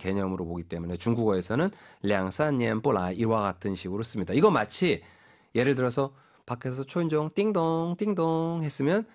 개념으로 보기 때문에 중국어에서는 2~3年不来 이와 같은 식으로 씁니다. 이거 마치 예를 들어서 밖에서 초인종 띵동 띵동 했으면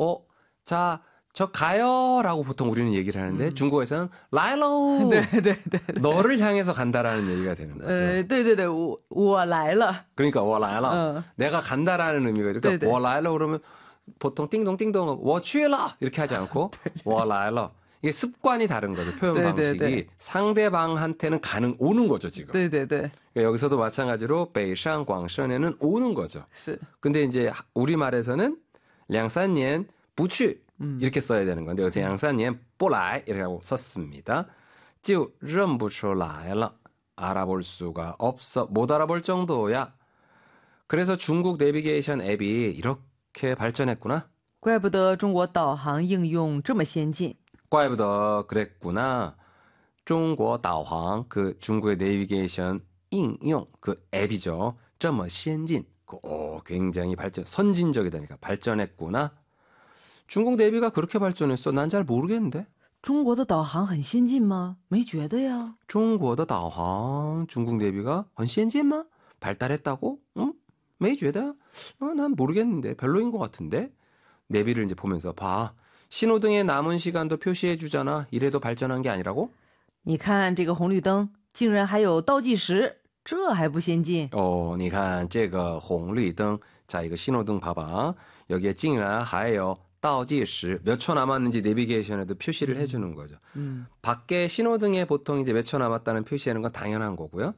자, 저 가요라고 보통 우리는 얘기를 하는데 중국어에서는 라이로 너를 향해서 간다라는 얘기가 되는 거죠. 对对对我来了 그러니까 我来了 내가 간다라는 의미가 있죠. 그러니까 我来了 그러면 보통 띵동 띵동 我去了 이렇게 하지 않고 我来了 이게 습관이 다른 거죠. 표현 방식이 상대방한테는 오는 거죠, 지금. 그러니까 여기서도 마찬가지로 베이샹 광션에는 오는 거죠. 근데 이제 우리말에서는 2~3年 不去 이렇게 써야 되는 건데 여기서 2~3年 不来 이렇게 하고 썼습니다. 就认不出来了 알아볼 수가 없어. 못 알아볼 정도야. 그래서 중국 내비게이션 앱이 이렇게 발전했구나. 怪不得中国导航应用这么先进. 怪不得 그랬구나. 중국导航 그 중국의 내비게이션應用 그 앱이죠. 这么先进. 굉장히 선진적이다니까 발전했구나. 중국 내비가 그렇게 발전했어? 난 잘 모르겠는데. 中国的导航很先进吗?没觉得呀. 中国的导航 중국 내비가 很先进吗? 발달했다고? 응? 没觉得? 난 모르겠는데. 별로인 것 같은데. 내비를 이제 보면서 봐. 신호등에 남은 시간도 표시해 주잖아. 이래도 발전한 게 아니라고? 你看这个红绿灯竟然还有倒计时这还不先进? 你看这个红绿灯 자, 이거 신호등 봐봐. 여기에 竟然还有倒计时 몇 초 남았는지 내비게이션에도 표시를 해주는 거죠. 밖에 신호등에 보통 이제 몇 초 남았다는 표시하는 건 당연한 거고요.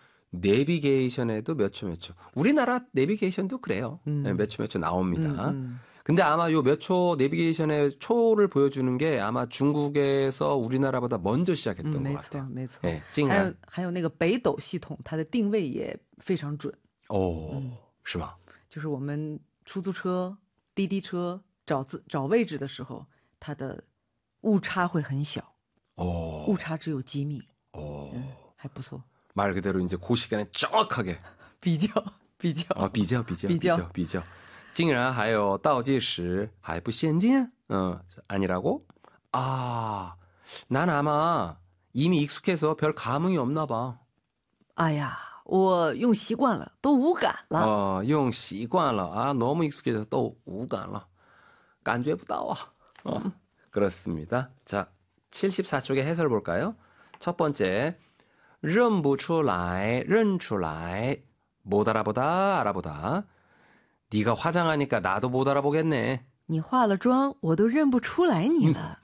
내비게이션에도 몇 초. 우리나라 내비게이션도 그래요. 몇 초 나옵니다. 근데 아마 요 몇 초 내비게이션의 초를 보여주는 게 아마 중국에서 우리나라보다 먼저 시작했던 것 같아요. 没错. 네, 还有那个北斗系统它的定位也非常准. 是吧? 就是我们出租车滴滴车找位置的时候它的误差会很小. 误差只有几米. 还不错. 말 그대로 이제 그 시간에 정확하게 比较竟然还有倒计时还不先进? 아니라고? 난 아마 이미 익숙해서 별 감흥이 없나 봐. 哎呀我用习惯了都无感了. 用习惯了 너무 익숙해서 또无感了. 感觉不到. 그렇습니다. 자, 74쪽의 해설 볼까요? 첫 번째, 认不出来,认出来, 못 알아보다, 알아보다. 네가 화장하니까 나도 못 알아보겠네. 你化了妆我都认不出来你了.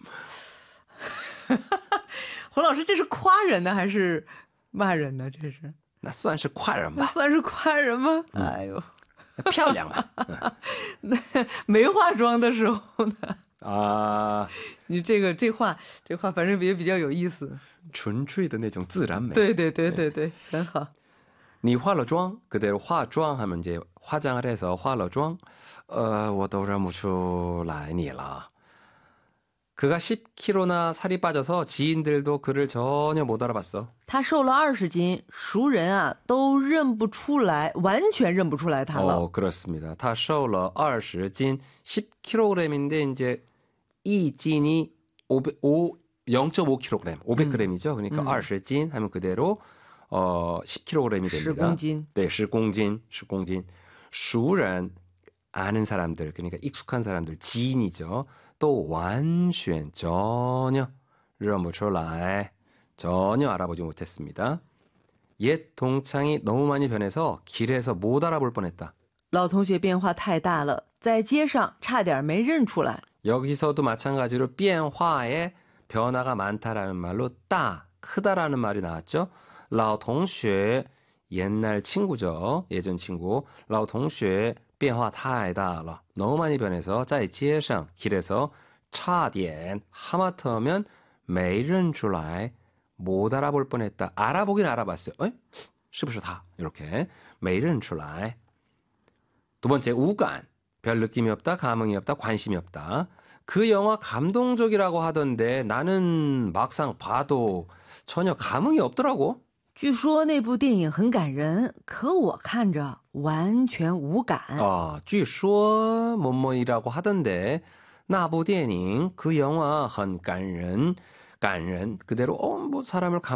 洪老师这是夸人呢还是骂人呢这是? 那算是夸人吧. 那算是夸人吗? 哎呦。 漂亮嘛. 没化妆的时候呢? 你这话反正也比较有意思. 纯粹的那种自然美. 对很好. 你化了妆 그대로 化妆 하면 이제 화장을 해서 化了妆我都认不出来你了. 그가 10kg나 살이 빠져서 지인들도 그를 전혀 못 알아봤어. 他瘦了20斤熟人啊都认不出来完全认不出来他了. 그렇습니다. 他瘦了20斤 10kg인데 이제 이 찐이 0.5kg 500g이죠. 그러니까 20斤 하면 그대로 10kg이 됩니다. 10公斤. 네, 10公斤. 熟人 아는 사람들 그러니까 익숙한 사람들 지인이죠. 또 완전 전혀 认不出来 전혀 알아보지 못했습니다. 옛 동창이 너무 많이 변해서 길에서 못 알아볼 뻔했다. 老同学变化太大了在街上差点没认出来. 여기서도 마찬가지로 变化에 변화가 많다라는 말로 크다라는 말이 나왔죠. 老同学 옛날 친구죠. 예전 친구. 老同学变化太大了 너무 많이 변해서 在街上 길에서 差点 하마터면 没认出来 못 알아볼 뻔했다. 알아보긴 알아봤어요. 是不是他? 이렇게 没认出来. 두 번째 우간. 별 느낌이 없다, 감흥이 없다, 관심이 없다. 그 영화 감동적이라고 하던데 나는 막상 봐도 전혀 감흥이 없더라고. 据说那部电影很感人可我看着完全无感. 据说뭐뭐이라고 하던데 那部电影 그 영화 很感人 그대로 뭐 사람을